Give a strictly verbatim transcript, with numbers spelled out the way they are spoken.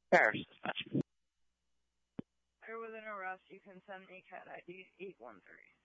Paris dispatch. You're within arrest. You can send me cat I D eight one three.